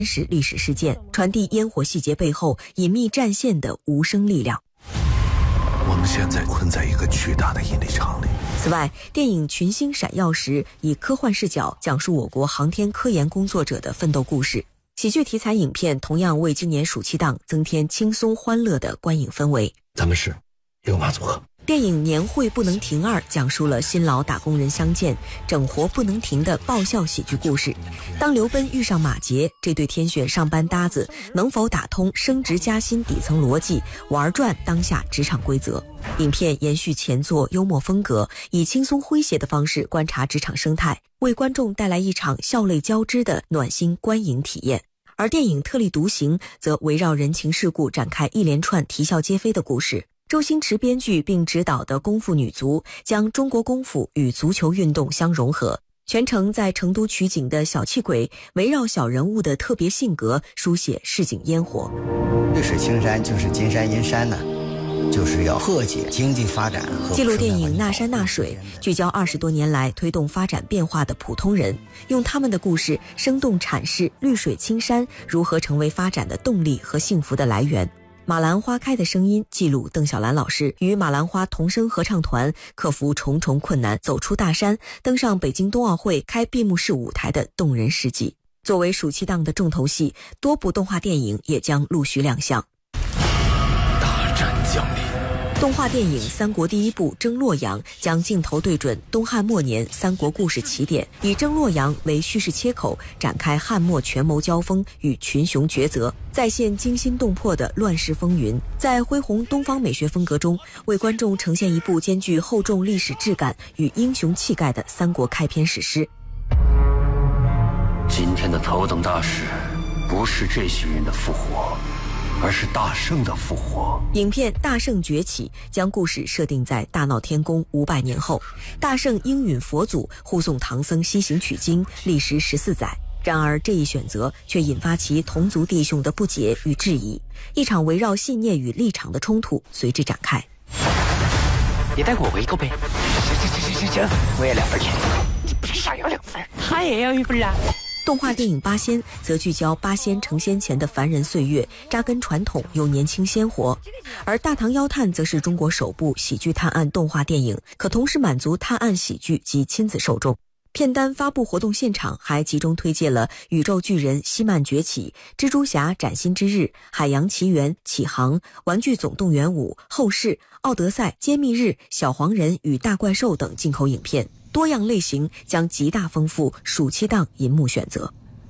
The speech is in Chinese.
实历史事件，传递烟火细节背后隐秘战线的无声力量。 我们现在困在一个巨大的引力场里。 此外，电影《群星闪耀时》以科幻视角讲述我国航天科研工作者的奋斗故事。喜剧题材影片同样为今年暑期档增添轻松欢乐的观影氛围。 咱们是六马组合。 电影《年会不能停2》讲述了新老打工人相见、整活不能停的爆笑喜剧故事。当刘奔遇上马杰，这对天选上班搭子能否打通升职加薪底层逻辑，玩转当下职场规则？影片延续前作幽默风格，以轻松诙谐的方式观察职场生态，为观众带来一场笑泪交织的暖心观影体验。而电影《特立独行》则围绕人情世故展开一连串啼笑皆非的故事。周星驰编剧并执导的《功夫女足》将中国功夫与足球运动相融合，全程在成都取景的小气鬼围绕小人物的特别性格书写市井烟火。 绿水青山就是金山银山呢，就是要破解经济发展和记录电影《那山那水》聚焦20多年来推动发展变化的普通人，用他们的故事生动阐释绿水青山如何成为发展的动力和幸福的来源。马兰花开的声音记录邓小兰老师与马兰花童声合唱团克服重重困难，走出大山，登上北京冬奥会开闭幕式舞台的动人事迹。作为暑期档的重头戏，多部动画电影也将陆续亮相。 大战降临。 动画电影《三国》第一部《征洛阳》将镜头对准东汉末年三国故事起点，以征洛阳为叙事切口，展开汉末权谋交锋与群雄抉择，再现惊心动魄的乱世风云。在恢弘东方美学风格中，为观众呈现一部兼具厚重历史质感与英雄气概的三国开篇史诗。 今天的头等大事，不是这些人的复活，而是大圣的复活。 影片《大圣崛起》将故事设定在大闹天宫500年后，大圣应允佛祖护送唐僧西行取经，历时14载。然而这一选择却引发其同族弟兄的不解与质疑，一场围绕信念与立场的冲突随之展开。 你带我一个呗？行，我也2份钱。你不是想要2份？他也要1份啊。 动画电影《八仙》则聚焦八仙成仙前的凡人岁月，扎根传统又年轻鲜活；而《大唐妖探》则是中国首部喜剧探案动画电影，可同时满足探案喜剧及亲子受众。片单发布活动现场还集中推介了《宇宙巨人希曼崛起》、《蜘蛛侠崭新之日》、《海洋奇缘》、《启航》、《玩具总动员5》、《后世》、《奥德赛》、《揭秘日》、《小黄人与大怪兽》等进口影片。多样类型将极大丰富暑期档银幕选择。